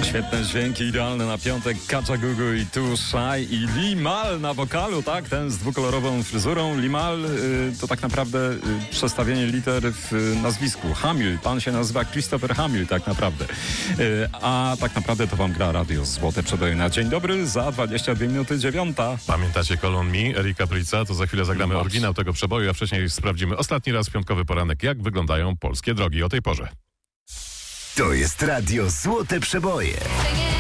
Świetne dźwięki, idealne na piątek. Kajagoogoo i Too Shy i Limal na wokalu, tak? Ten z dwukolorową fryzurą. Limal to tak naprawdę przestawienie liter w nazwisku. Hamill, pan się nazywa Christopher Hamill tak naprawdę. A tak naprawdę to wam gra radio Złote Przeboje na dzień dobry za 22 minuty 9. Pamiętacie Call on Me, Erika Pryca? To za chwilę zagramy oryginał tego przeboju, a wcześniej sprawdzimy ostatni raz piątkowy poranek, jak wyglądają polskie drogi o tej porze. To jest radio Złote Przeboje.